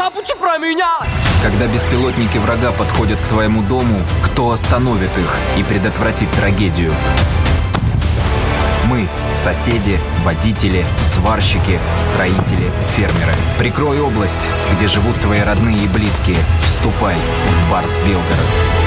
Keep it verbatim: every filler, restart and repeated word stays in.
шапочку променял. Когда беспилотники врага подходят к твоему дому, кто остановит их и предотвратит трагедию? Мы – соседи, водители, сварщики, строители, фермеры. Прикрой область, где живут твои родные и близкие. Вступай в Барс Белгород.